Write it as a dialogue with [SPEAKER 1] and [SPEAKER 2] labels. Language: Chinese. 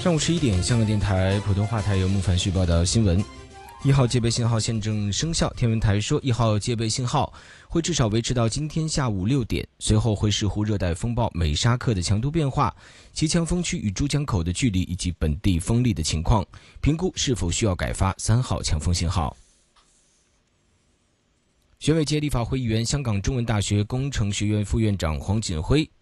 [SPEAKER 1] 上午11点，香港电台普通话台由木凡旭报道新闻。1号戒备信号现正生效，天文台说1号戒备信号会至少维持到今天下午6点，随后会视乎热带风暴美沙克的强度变化、其强风区与珠江口的距离以及本地风力的情况，评估是否需要改发3号强风信号。选委界立法会议员、香港中文大学工程学院副院长黄锦辉